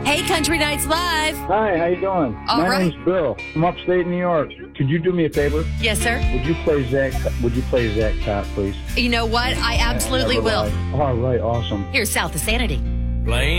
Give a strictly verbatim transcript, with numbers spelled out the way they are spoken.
Hey, Country Nights Live. Hi, how you doing? All My right. name's Bill. I'm upstate New York. Could you do me a favor? Yes, sir. Would you play Zach? Would you play Zach Top, please? You know what? I absolutely will. All right, awesome. Here's South of Sanity. Plain